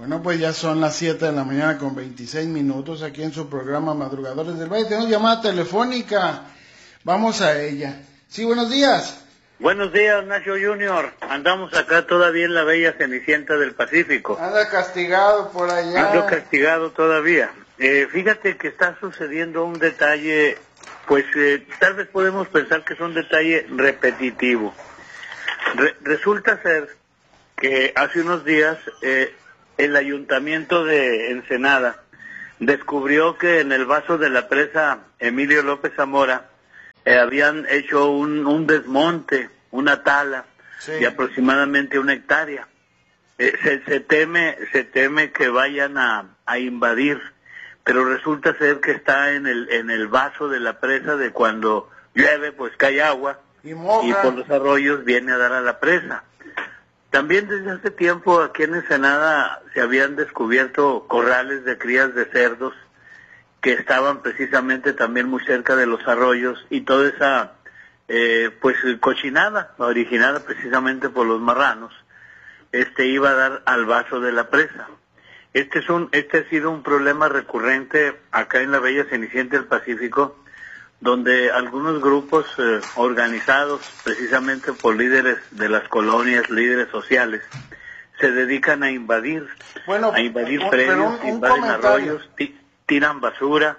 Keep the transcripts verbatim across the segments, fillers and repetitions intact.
Bueno, pues ya son las siete de la mañana con veintiséis minutos aquí en su programa Madrugadores del Valle. Tenemos llamada telefónica. Vamos a ella. Sí, buenos días. Buenos días, Nacho Junior. Andamos acá todavía en la bella Cenicienta del Pacífico. Anda castigado por allá. Ando castigado todavía. Eh, fíjate que está sucediendo un detalle, pues eh, tal vez podemos pensar que es un detalle repetitivo. Re- resulta ser que hace unos días eh, el ayuntamiento de Ensenada descubrió que en el vaso de la presa Emilio López Zamora eh, habían hecho un, un desmonte, una tala sí. de aproximadamente una hectárea. Eh, se, se teme, se teme que vayan a, a invadir, pero resulta ser que está en el en el vaso de la presa de cuando llueve, pues cae agua y, y por los arroyos viene a dar a la presa. También desde hace tiempo aquí en Ensenada se habían descubierto corrales de crías de cerdos que estaban precisamente también muy cerca de los arroyos y toda esa eh, pues cochinada originada precisamente por los marranos este iba a dar al vaso de la presa. Este es un este ha sido un problema recurrente acá en la bella Cenicienta del Pacífico, donde algunos grupos eh, organizados precisamente por líderes de las colonias, líderes sociales, se dedican a invadir, bueno, a invadir un, predios, un, un invaden comentario. arroyos, tiran basura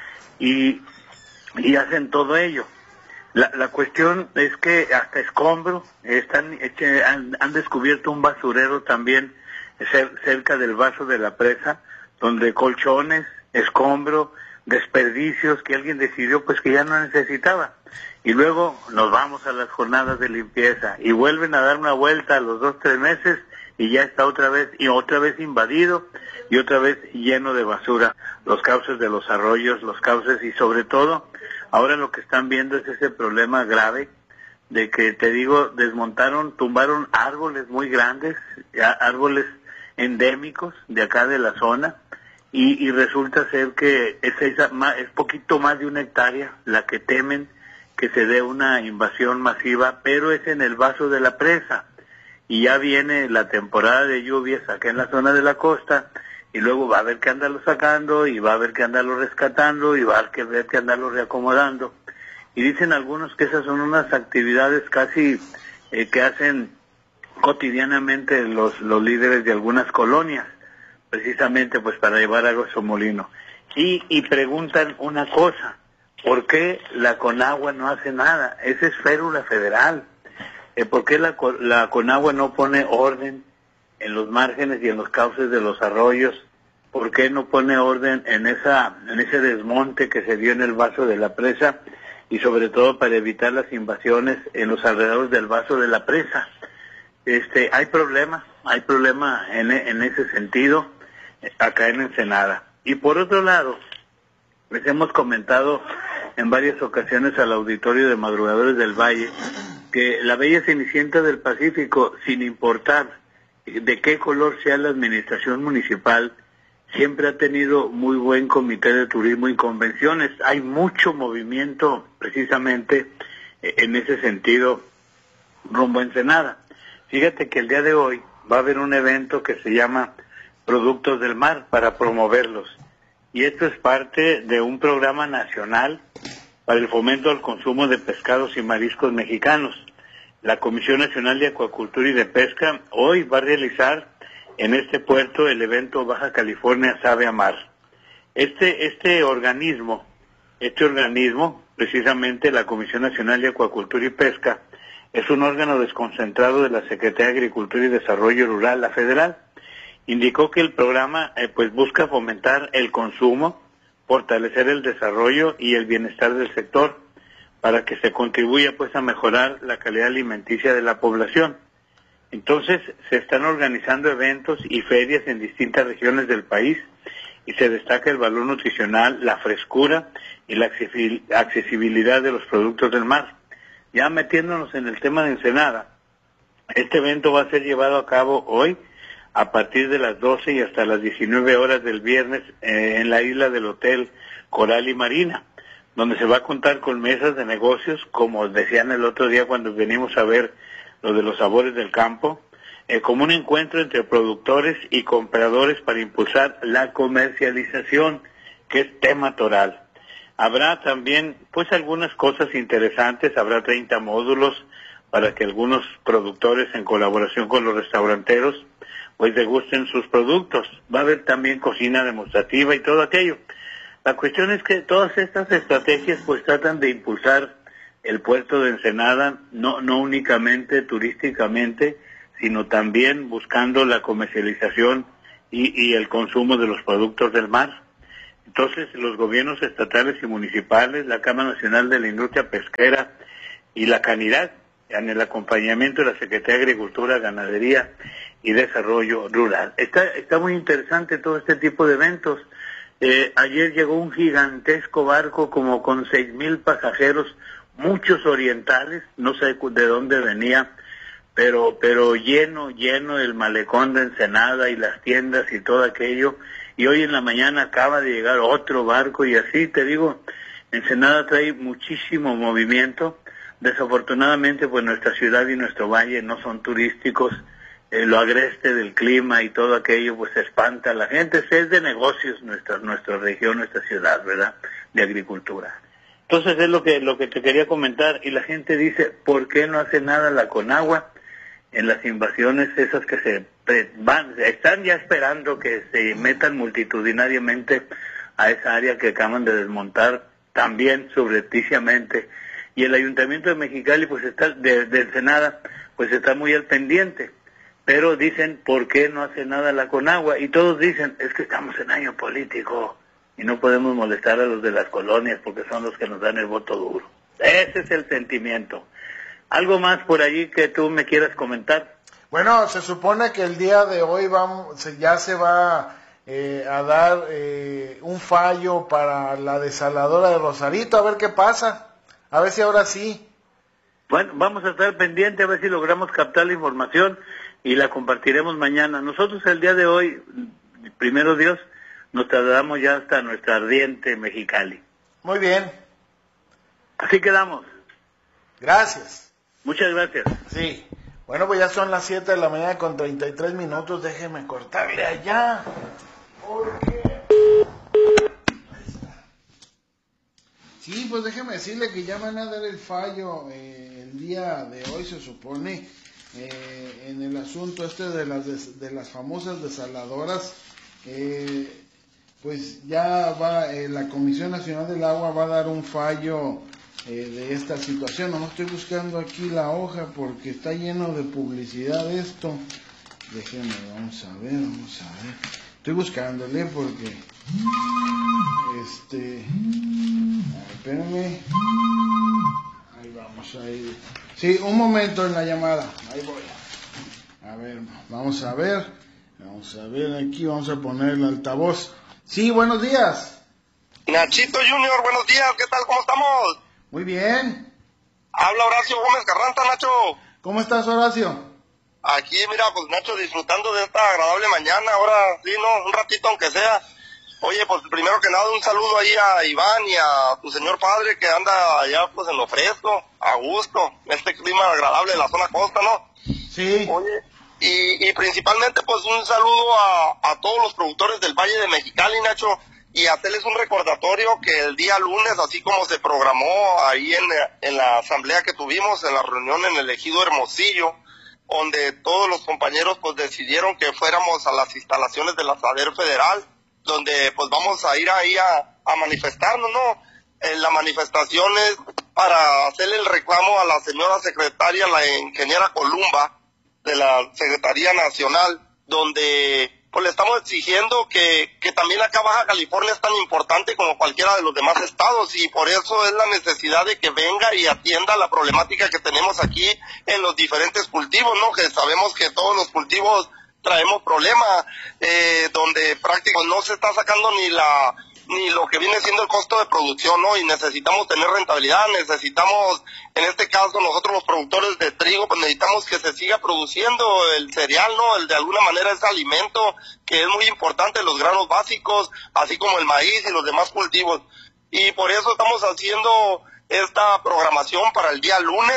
y, y hacen todo ello. La, la cuestión es que hasta escombro, están, han, han descubierto un basurero también cer, cerca del vaso de la presa, donde colchones, escombro, desperdicios que alguien decidió pues que ya no necesitaba. Y luego nos vamos a las jornadas de limpieza y vuelven a dar una vuelta a los dos, tres meses y ya está otra vez, y otra vez invadido y otra vez lleno de basura. Los cauces de los arroyos, los cauces y sobre todo, ahora lo que están viendo es ese problema grave de que, te digo, desmontaron, tumbaron árboles muy grandes, árboles endémicos de acá de la zona, y, y resulta ser que es, esa, es poquito más de una hectárea la que temen que se dé una invasión masiva, pero es en el vaso de la presa. Y ya viene la temporada de lluvias acá en la zona de la costa, y luego va a haber que andarlo sacando, y va a haber que andarlo rescatando, y va a haber que, ver que andarlo reacomodando. Y dicen algunos que esas son unas actividades casi eh, que hacen cotidianamente los, los líderes de algunas colonias, precisamente pues para llevar algo a su molino. Y, y preguntan una cosa, ¿por qué la Conagua no hace nada? Esa es férula federal. Eh, ¿Por qué la, la Conagua no pone orden en los márgenes y en los cauces de los arroyos? ¿Por qué no pone orden en esa en ese desmonte que se dio en el vaso de la presa? Y sobre todo para evitar las invasiones en los alrededores del vaso de la presa. Este, hay problemas, hay problemas en, en ese sentido acá en Ensenada. Y por otro lado, les hemos comentado en varias ocasiones al auditorio de Madrugadores del Valle que la bella Cenicienta del Pacífico, sin importar de qué color sea la administración municipal, siempre ha tenido muy buen comité de turismo y convenciones. Hay mucho movimiento precisamente en ese sentido rumbo a Ensenada. Fíjate que el día de hoy va a haber un evento que se llama Productos del Mar para promoverlos. Y esto es parte de un programa nacional para el fomento al consumo de pescados y mariscos mexicanos. La Comisión Nacional de Acuacultura y de Pesca hoy va a realizar en este puerto el evento Baja California Sabe a Mar. Este, este organismo, este organismo, precisamente la Comisión Nacional de Acuacultura y Pesca, es un órgano desconcentrado de la Secretaría de Agricultura y Desarrollo Rural, la federal. Indicó que el programa eh, pues busca fomentar el consumo, fortalecer el desarrollo y el bienestar del sector para que se contribuya pues a mejorar la calidad alimenticia de la población. Entonces se están organizando eventos y ferias en distintas regiones del país y se destaca el valor nutricional, la frescura y la accesibilidad de los productos del mar. Ya metiéndonos en el tema de Ensenada, este evento va a ser llevado a cabo hoy a partir de las doce y hasta las diecinueve horas del viernes eh, en la isla del Hotel Coral y Marina, donde se va a contar con mesas de negocios, como decían el otro día cuando venimos a ver lo de los sabores del campo, eh, como un encuentro entre productores y compradores para impulsar la comercialización, que es tema toral. Habrá también, pues, algunas cosas interesantes, habrá treinta módulos para que algunos productores, en colaboración con los restauranteros, pues degusten sus productos. Va a haber también cocina demostrativa y todo aquello. La cuestión es que todas estas estrategias pues tratan de impulsar el puerto de Ensenada, no, no únicamente turísticamente, sino también buscando la comercialización y, y el consumo de los productos del mar. Entonces, los gobiernos estatales y municipales, la Cámara Nacional de la Industria Pesquera y la Canidad, en el acompañamiento de la Secretaría de Agricultura, Ganadería y Desarrollo Rural. Está, está muy interesante todo este tipo de eventos. Eh, ayer llegó un gigantesco barco como con seis mil pasajeros, muchos orientales, no sé de dónde venía, pero pero lleno, lleno el malecón de Ensenada y las tiendas y todo aquello. Y hoy en la mañana acaba de llegar otro barco y así, te digo, Ensenada trae muchísimo movimiento. Desafortunadamente, pues nuestra ciudad y nuestro valle no son turísticos. Eh, lo agreste del clima y todo aquello pues espanta a la gente. Es de negocios nuestra nuestra región, nuestra ciudad, ¿verdad? De agricultura. Entonces es lo que lo que te quería comentar. Y la gente dice, ¿por qué no hace nada la Conagua en las invasiones esas que se van, están ya esperando que se metan multitudinariamente a esa área que acaban de desmontar también subrepticiamente? Y el Ayuntamiento de Mexicali pues está de, de Ensenada pues está muy al pendiente. Pero dicen, ¿por qué no hace nada la Conagua? Y todos dicen, es que estamos en año político y no podemos molestar a los de las colonias porque son los que nos dan el voto duro. Ese es el sentimiento. ¿Algo más por allí que tú me quieras comentar? Bueno, se supone que el día de hoy vamos, ya se va eh, a dar eh, un fallo para la desaladora de Rosarito, a ver qué pasa, a ver si ahora sí. Bueno, vamos a estar pendientes a ver si logramos captar la información y la compartiremos mañana. Nosotros el día de hoy, primero Dios, nos trasladamos ya hasta nuestra ardiente Mexicali. Muy bien. Así quedamos. Gracias. Muchas gracias. Sí. Bueno, pues ya son las siete de la mañana con treinta y tres minutos. Déjeme cortarle allá. Porque... Sí, pues déjeme decirle que ya van a dar el fallo eh, el día de hoy, se supone, eh, en el asunto este de las des, de las famosas desaladoras. Eh, pues ya va, eh, la Comisión Nacional del Agua va a dar un fallo eh, de esta situación. No estoy buscando aquí la hoja porque está lleno de publicidad esto. Déjenme, vamos a ver, vamos a ver. Estoy buscándole porque... Este... Espérenme. Ahí vamos, ahí. Sí, un momento en la llamada. Ahí voy. A ver, vamos a ver. Vamos a ver aquí, vamos a poner el altavoz. Sí, buenos días. Nachito Junior, buenos días, ¿qué tal? ¿Cómo estamos? Muy bien. Habla Horacio Gómez Carranza, Nacho. ¿Cómo estás, Horacio? Aquí, mira, pues Nacho, disfrutando de esta agradable mañana, ahora sí, ¿no? Un ratito aunque sea. Oye, pues primero que nada un saludo ahí a Iván y a tu señor padre que anda allá pues en lo fresco, a gusto, este clima agradable de la zona costa, ¿no? Sí. Oye, y, y principalmente pues un saludo a, a todos los productores del Valle de Mexicali, Nacho, y hacerles un recordatorio que el día lunes, así como se programó ahí en, en la asamblea que tuvimos, en la reunión en el ejido Hermosillo, donde todos los compañeros pues decidieron que fuéramos a las instalaciones de la SADER Federal, donde pues vamos a ir ahí a, a manifestarnos, ¿no? En la manifestación es para hacerle el reclamo a la señora secretaria, la ingeniera Columba, de la Secretaría Nacional, donde pues le estamos exigiendo que, que también acá Baja California es tan importante como cualquiera de los demás estados, y por eso es la necesidad de que venga y atienda la problemática que tenemos aquí en los diferentes cultivos, ¿no? Que sabemos que todos los cultivos traemos problemas, eh, donde prácticamente no se está sacando ni la ni lo que viene siendo el costo de producción, ¿no? Y necesitamos tener rentabilidad, necesitamos, en este caso nosotros los productores de trigo, pues necesitamos que se siga produciendo el cereal, ¿no? El de alguna manera es alimento que es muy importante, los granos básicos, así como el maíz y los demás cultivos. Y por eso estamos haciendo esta programación para el día lunes,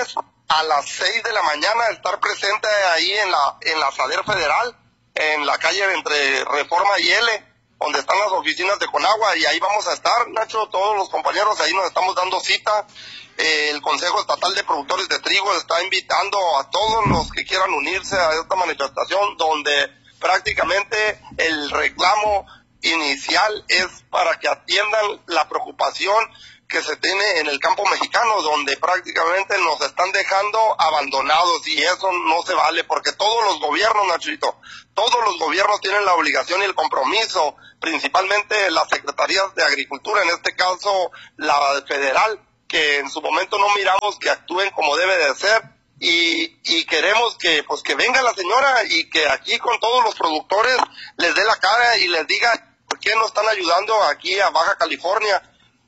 a las seis de la mañana estar presente ahí en la en la SADER Federal, en la calle entre Reforma y L, donde están las oficinas de Conagua, y ahí vamos a estar, Nacho, todos los compañeros, ahí nos estamos dando cita. Eh, el Consejo Estatal de Productores de Trigo está invitando a todos los que quieran unirse a esta manifestación, donde prácticamente el reclamo inicial es para que atiendan la preocupación que se tiene en el campo mexicano, donde prácticamente nos están dejando abandonados, y eso no se vale, porque todos los gobiernos, Nachito, todos los gobiernos tienen la obligación y el compromiso, principalmente las secretarías de Agricultura, en este caso la federal, que en su momento no miramos que actúen como debe de ser, y, y queremos que pues que venga la señora y que aquí con todos los productores les dé la cara y les diga por qué no están ayudando aquí a Baja California,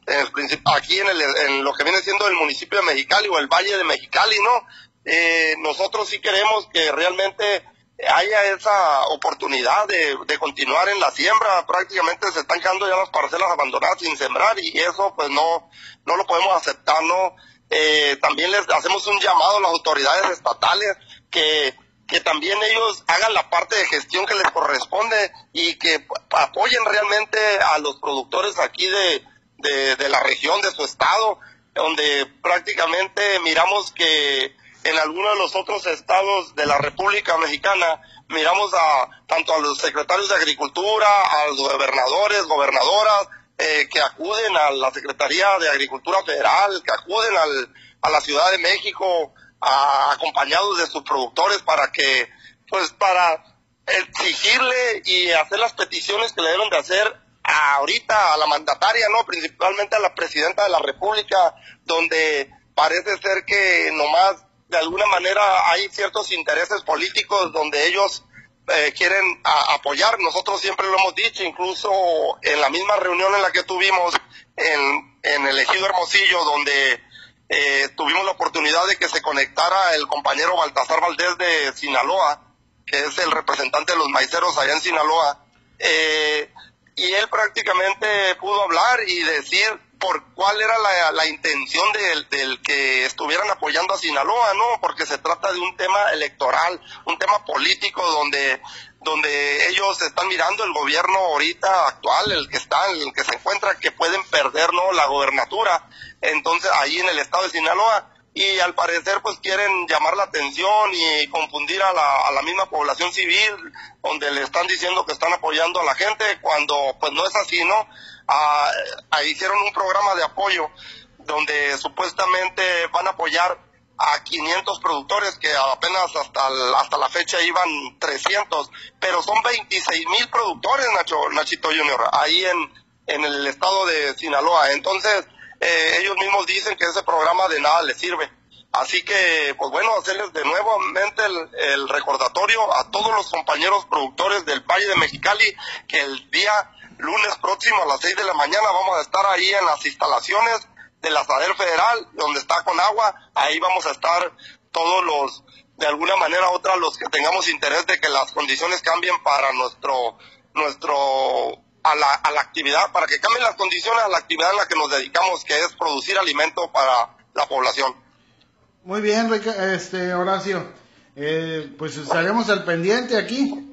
aquí en, el, en lo que viene siendo el municipio de Mexicali o el Valle de Mexicali, ¿no? Eh, nosotros sí queremos que realmente haya esa oportunidad de, de continuar en la siembra. Prácticamente se están quedando ya las parcelas abandonadas sin sembrar, y eso pues no, no lo podemos aceptar, ¿no? Eh, también les hacemos un llamado a las autoridades estatales que, que también ellos hagan la parte de gestión que les corresponde y que apoyen realmente a los productores aquí de De, de la región, de su estado, donde prácticamente miramos que en algunos de los otros estados de la República Mexicana miramos a tanto a los secretarios de Agricultura, a los gobernadores, gobernadoras, eh, que acuden a la Secretaría de Agricultura Federal, que acuden al, a la Ciudad de México, a, acompañados de sus productores para que, pues para exigirle y hacer las peticiones que le deben de hacer ahorita a la mandataria, ¿no? Principalmente a la presidenta de la República, donde parece ser que nomás de alguna manera hay ciertos intereses políticos donde ellos eh, quieren a, apoyar. Nosotros siempre lo hemos dicho, incluso en la misma reunión en la que tuvimos en, en el Ejido Hermosillo, donde eh, tuvimos la oportunidad de que se conectara el compañero Baltasar Valdés de Sinaloa, que es el representante de los maiceros allá en Sinaloa, eh, y él prácticamente pudo hablar y decir por cuál era la, la intención del, del que estuvieran apoyando a Sinaloa, ¿no? Porque se trata de un tema electoral, un tema político donde donde ellos están mirando el gobierno ahorita actual, el que está, el que se encuentra, que pueden perder, ¿no?, la gobernatura, entonces ahí en el estado de Sinaloa, y al parecer pues quieren llamar la atención y confundir a la, a la misma población civil, donde le están diciendo que están apoyando a la gente, cuando pues no es así, ¿no? Ah, ahí hicieron un programa de apoyo donde supuestamente van a apoyar a quinientos productores, que apenas hasta el, hasta la fecha iban trescientos, pero son veintiséis mil productores, Nacho, Nachito Junior, ahí en, en el estado de Sinaloa. Entonces eh, ellos mismos dicen que ese programa de nada les sirve. Así que, pues bueno, hacerles de nuevamente el, el recordatorio a todos los compañeros productores del Valle de Mexicali que el día lunes próximo a las seis de la mañana vamos a estar ahí en las instalaciones de la SADER Federal, donde está Conagua. Ahí vamos a estar todos los, de alguna manera u otra, los que tengamos interés de que las condiciones cambien para nuestro, nuestro, a la, a la actividad, para que cambien las condiciones a la actividad en la que nos dedicamos, que es producir alimento para la población. Muy bien, este Horacio, eh, pues estaremos al pendiente aquí.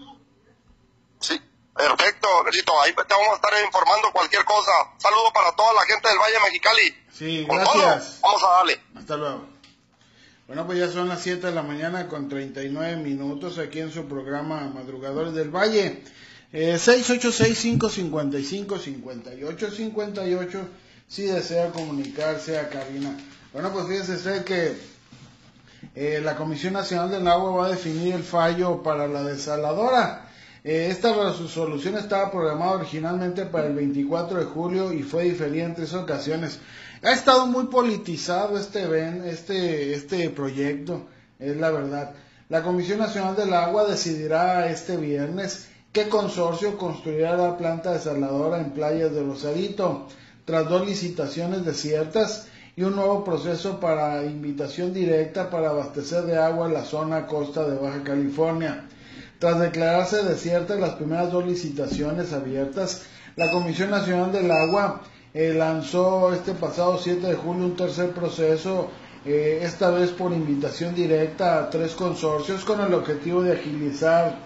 Sí, perfecto, Berito, ahí te vamos a estar informando cualquier cosa. Saludo para toda la gente del Valle de Mexicali. Sí, con gracias. Todo, vamos a darle. Hasta luego. Bueno, pues ya son las siete de la mañana con treinta y nueve minutos aquí en su programa Madrugadores del Valle. Eh, seis ocho seis, cinco cinco cinco, cinco ocho cinco ocho si desea comunicarse a cabina. Bueno, pues fíjese usted que eh, la Comisión Nacional del Agua va a definir el fallo para la desaladora. Eh, esta resolución estaba programada originalmente para el veinticuatro de julio y fue diferida en tres ocasiones. Ha estado muy politizado este ven, este este proyecto, es la verdad. La Comisión Nacional del Agua decidirá este viernes qué consorcio construirá la planta desaladora en Playas de Rosarito, tras dos licitaciones desiertas y un nuevo proceso para invitación directa para abastecer de agua la zona costa de Baja California. Tras declararse desiertas las primeras dos licitaciones abiertas, la Comisión Nacional del Agua eh, lanzó este pasado siete de julio un tercer proceso eh, esta vez por invitación directa a tres consorcios con el objetivo de agilizar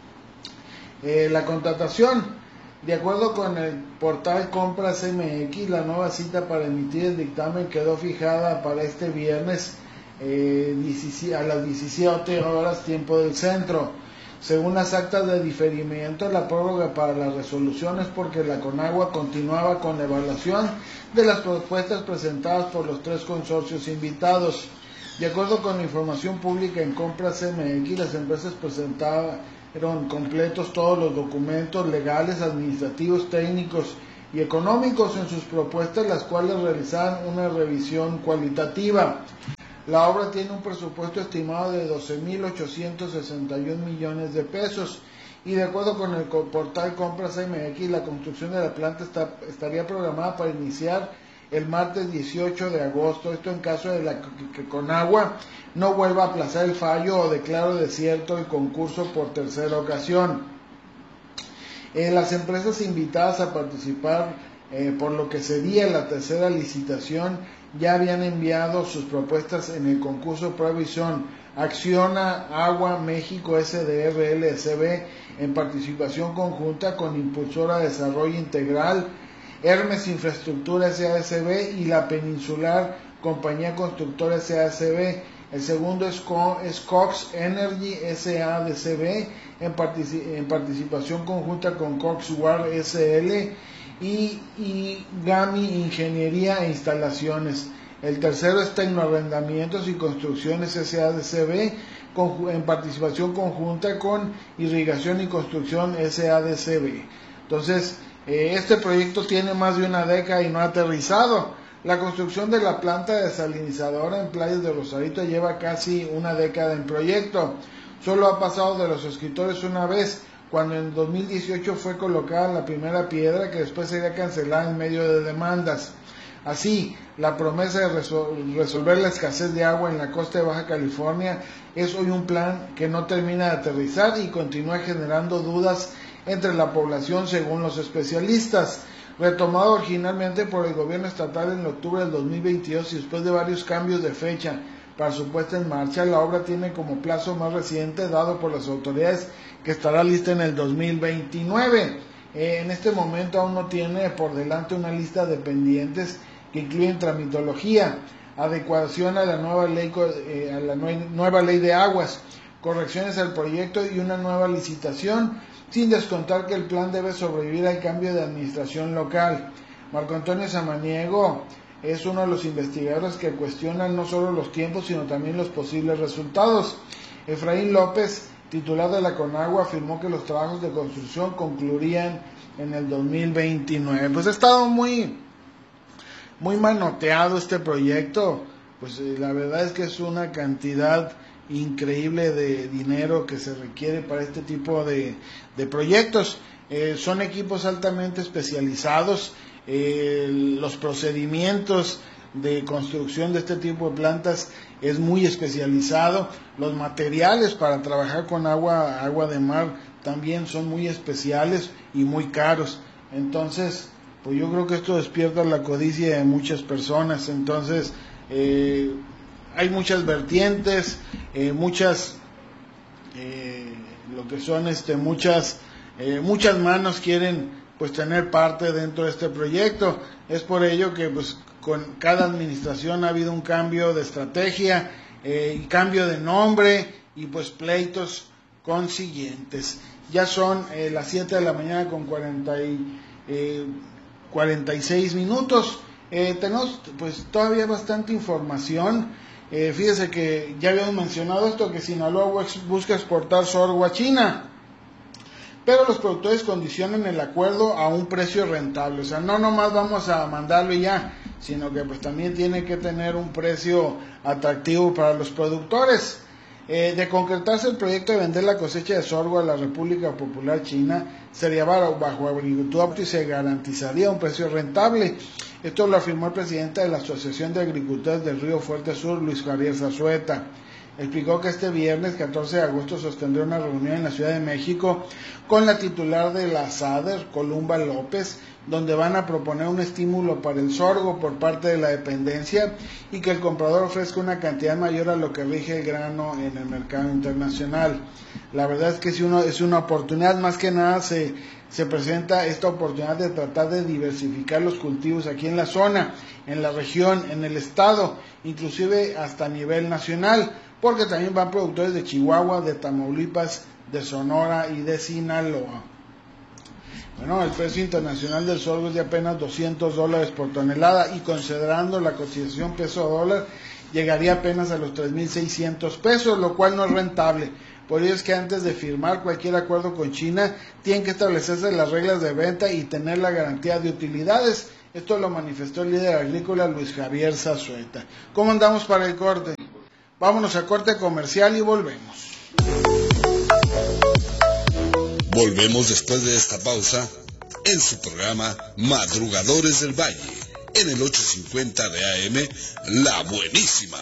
eh, la contratación. De acuerdo con el portal Compras M X, la nueva cita para emitir el dictamen quedó fijada para este viernes eh, a las diecisiete horas tiempo del centro. Según las actas de diferimiento, la prórroga para las resoluciones porque la Conagua continuaba con la evaluación de las propuestas presentadas por los tres consorcios invitados. De acuerdo con la información pública en Compras M X, las empresas presentaban completos todos los documentos legales, administrativos, técnicos y económicos en sus propuestas, las cuales realizaban una revisión cualitativa. La obra tiene un presupuesto estimado de doce mil ochocientos sesenta y un millones de pesos y de acuerdo con el portal Compras M X, la construcción de la planta está, estaría programada para iniciar el martes dieciocho de agosto, esto en caso de la, que, que Conagua no vuelva a aplazar el fallo o declare desierto el concurso por tercera ocasión. Eh, las empresas invitadas a participar, eh, por lo que sería la tercera licitación, ya habían enviado sus propuestas en el concurso Provisión Acciona Agua México S D R L S B en participación conjunta con Impulsora de Desarrollo Integral, Hermes Infraestructura S A S B y la Peninsular Compañía Constructora S A S B. El segundo es, Co es Cox Energy S A D C B en, partici en participación conjunta con Cox War S L y, y Gami Ingeniería e Instalaciones. El tercero es Tecnoarrendamientos y Construcciones S A D C B con, en participación conjunta con Irrigación y Construcción S A D C B. Entonces, eh, este proyecto tiene más de una década y no ha aterrizado. La construcción de la planta desalinizadora en Playas de Rosarito lleva casi una década en proyecto. Solo ha pasado de los escritores una vez, cuando en dos mil dieciocho fue colocada la primera piedra que después sería cancelada en medio de demandas. Así, la promesa de resol- resolver la escasez de agua en la costa de Baja California es hoy un plan que no termina de aterrizar y continúa generando dudas entre la población según los especialistas. Retomado originalmente por el gobierno estatal en octubre del dos mil veintidós y después de varios cambios de fecha para su puesta en marcha, la obra tiene como plazo más reciente dado por las autoridades que estará lista en el dos mil veintinueve. Eh, en este momento aún no tiene por delante una lista de pendientes que incluyen tramitología, adecuación a la nueva ley, eh, a la nue nueva ley de aguas, correcciones al proyecto y una nueva licitación, sin descontar que el plan debe sobrevivir al cambio de administración local. Marco Antonio Samaniego es uno de los investigadores que cuestionan no solo los tiempos, sino también los posibles resultados. Efraín López, titular de la Conagua, afirmó que los trabajos de construcción concluirían en el dos mil veintinueve. Pues ha estado muy, muy manoteado este proyecto, pues eh, la verdad es que es una cantidad increíble de dinero que se requiere para este tipo de, de proyectos. Eh, son equipos altamente especializados, eh, los procedimientos de construcción de este tipo de plantas es muy especializado, los materiales para trabajar con agua, agua de mar también son muy especiales y muy caros. Entonces, pues yo creo que esto despierta la codicia de muchas personas. Entonces, eh, hay muchas vertientes, eh, muchas, eh, lo que son este, muchas, eh, muchas manos quieren pues tener parte dentro de este proyecto. Es por ello que pues con cada administración ha habido un cambio de estrategia, eh, y cambio de nombre y pues pleitos consiguientes. Ya son eh, las siete de la mañana con cuarenta y, eh, cuarenta y seis minutos. Eh, tenemos pues todavía bastante información. Eh, fíjese que ya habíamos mencionado esto, que Sinaloa busca exportar sorgo a China, pero los productores condicionan el acuerdo a un precio rentable. O sea, no nomás vamos a mandarlo y ya, sino que pues también tiene que tener un precio atractivo para los productores. Eh, de concretarse el proyecto de vender la cosecha de sorgo a la República Popular China, sería bajo, bajo agricultura y se garantizaría un precio rentable. Esto lo afirmó el presidente de la Asociación de Agricultores del Río Fuerte Sur, Luis Javier Zazueta. Explicó que este viernes catorce de agosto sostendrá una reunión en la Ciudad de México con la titular de la S A D E R, Columba López, donde van a proponer un estímulo para el sorgo por parte de la dependencia y que el comprador ofrezca una cantidad mayor a lo que rige el grano en el mercado internacional. La verdad es que es una, es una oportunidad, más que nada se, se presenta esta oportunidad de tratar de diversificar los cultivos aquí en la zona, en la región, en el estado, inclusive hasta a nivel nacional, porque también van productores de Chihuahua, de Tamaulipas, de Sonora y de Sinaloa. Bueno, el precio internacional del sorgo es de apenas doscientos dólares por tonelada y considerando la cotización peso dólar llegaría apenas a los tres mil seiscientos pesos, lo cual no es rentable. Por ello es que antes de firmar cualquier acuerdo con China tienen que establecerse las reglas de venta y tener la garantía de utilidades. Esto lo manifestó el líder agrícola Luis Javier Zazueta. ¿Cómo andamos para el corte? Vámonos a corte comercial y volvemos. Volvemos después de esta pausa en su programa Madrugadores del Valle, en el ochocientos cincuenta de A M, La Buenísima.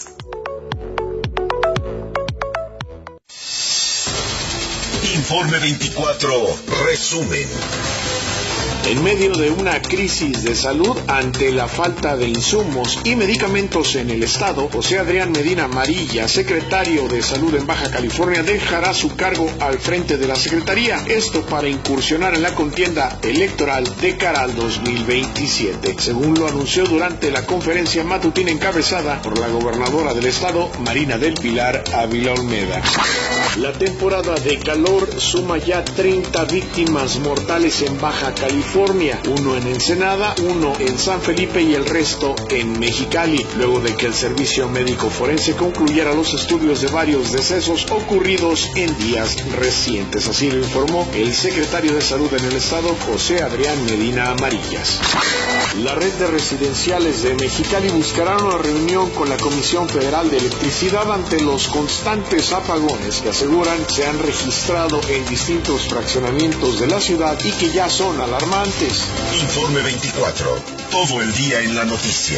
Informe veinticuatro, resumen. En medio de una crisis de salud ante la falta de insumos y medicamentos en el estado, José Adrián Medina Amarilla, secretario de Salud en Baja California, dejará su cargo al frente de la Secretaría, esto para incursionar en la contienda electoral de cara al dos mil veintisiete, según lo anunció durante la conferencia matutina encabezada por la gobernadora del estado, Marina del Pilar Ávila Olmeda. La temporada de calor suma ya treinta víctimas mortales en Baja California, uno en Ensenada, uno en San Felipe y el resto en Mexicali, luego de que el servicio médico forense concluyera los estudios de varios decesos ocurridos en días recientes. Así lo informó el secretario de Salud en el estado, José Adrián Medina Amarillas. La red de residenciales de Mexicali buscará una reunión con la Comisión Federal de Electricidad ante los constantes apagones que aseguran se han registrado en distintos fraccionamientos de la ciudad y que ya son alarmantes. Informe veinticuatro, todo el día en la noticia.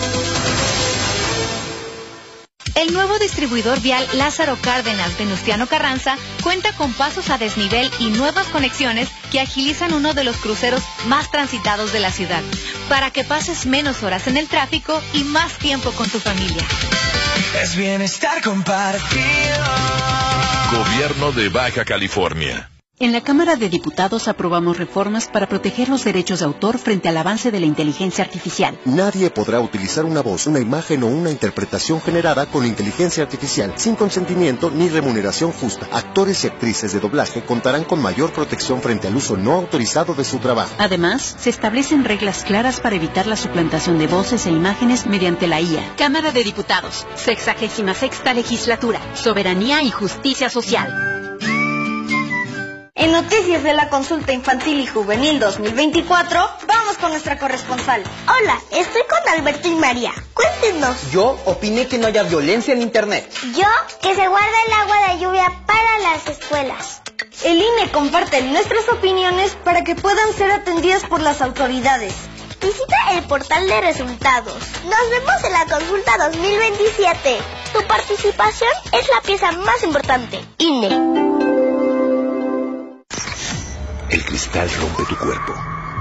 El nuevo distribuidor vial Lázaro Cárdenas Venustiano Carranza cuenta con pasos a desnivel y nuevas conexiones que agilizan uno de los cruceros más transitados de la ciudad, para que pases menos horas en el tráfico y más tiempo con tu familia. Es bienestar compartido. Gobierno de Baja California. En la Cámara de Diputados aprobamos reformas para proteger los derechos de autor frente al avance de la inteligencia artificial. Nadie podrá utilizar una voz, una imagen o una interpretación generada con inteligencia artificial sin consentimiento ni remuneración justa. Actores y actrices de doblaje contarán con mayor protección frente al uso no autorizado de su trabajo. Además, se establecen reglas claras para evitar la suplantación de voces e imágenes mediante la I A. Cámara de Diputados, sexagésima sexta legislatura, soberanía y justicia social. En Noticias de la Consulta Infantil y Juvenil dos mil veinticuatro, vamos con nuestra corresponsal. Hola, estoy con Alberto y María. Cuéntenos. Yo opiné que no haya violencia en Internet. Yo, que se guarde el agua de lluvia para las escuelas. El I N E comparte nuestras opiniones para que puedan ser atendidas por las autoridades. Visita el portal de resultados. Nos vemos en la Consulta dos mil veintisiete. Tu participación es la pieza más importante. I N E. El cristal rompe tu cuerpo,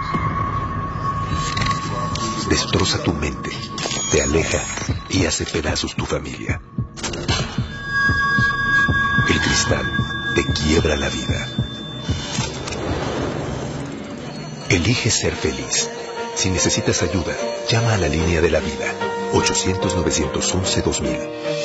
destroza tu mente, te aleja y hace pedazos tu familia. El cristal te quiebra la vida. Elige ser feliz. Si necesitas ayuda, llama a la línea de la vida, ochocientos, novecientos once, dos mil.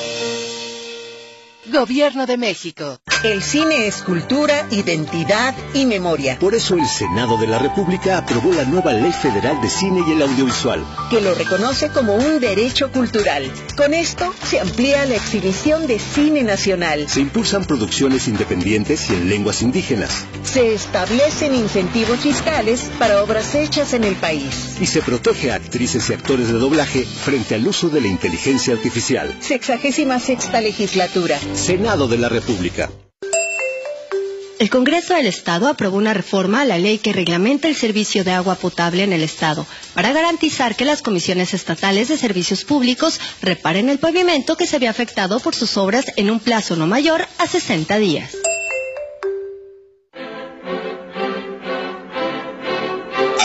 Gobierno de México. El cine es cultura, identidad y memoria. Por eso el Senado de la República aprobó la nueva Ley Federal de Cine y el Audiovisual, que lo reconoce como un derecho cultural. Con esto se amplía la exhibición de cine nacional. Se impulsan producciones independientes y en lenguas indígenas. Se establecen incentivos fiscales para obras hechas en el país. Y se protege a actrices y actores de doblaje frente al uso de la inteligencia artificial. Sexagésima sexta legislatura. Senado de la República. El Congreso del Estado aprobó una reforma a la ley que reglamenta el servicio de agua potable en el Estado para garantizar que las comisiones estatales de servicios públicos reparen el pavimento que se había afectado por sus obras en un plazo no mayor a sesenta días.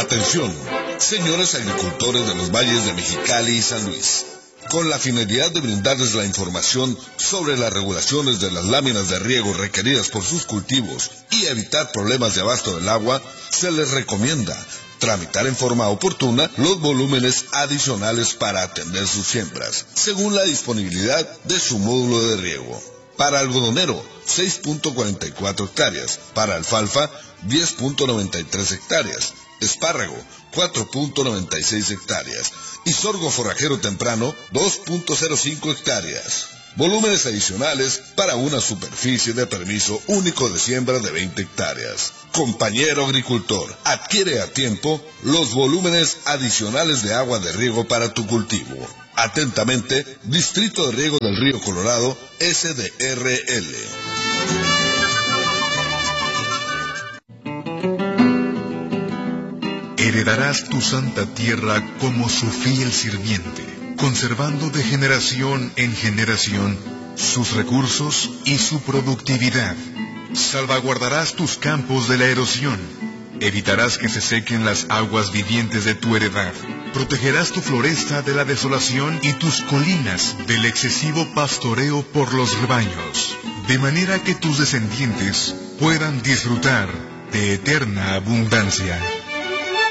Atención, señores agricultores de los valles de Mexicali y San Luis. Con la finalidad de brindarles la información sobre las regulaciones de las láminas de riego requeridas por sus cultivos y evitar problemas de abasto del agua, se les recomienda tramitar en forma oportuna los volúmenes adicionales para atender sus siembras, según la disponibilidad de su módulo de riego. Para algodonero, seis punto cuarenta y cuatro hectáreas. Para alfalfa, diez punto noventa y tres hectáreas. Espárrago, cuatro punto noventa y seis hectáreas. Y sorgo forrajero temprano, dos punto cero cinco hectáreas. Volúmenes adicionales para una superficie de permiso único de siembra de veinte hectáreas. Compañero agricultor, adquiere a tiempo los volúmenes adicionales de agua de riego para tu cultivo. Atentamente, Distrito de Riego del Río Colorado, S D R L. Heredarás tu santa tierra como su fiel sirviente, conservando de generación en generación sus recursos y su productividad. Salvaguardarás tus campos de la erosión, evitarás que se sequen las aguas vivientes de tu heredad, protegerás tu floresta de la desolación y tus colinas del excesivo pastoreo por los rebaños, de manera que tus descendientes puedan disfrutar de eterna abundancia.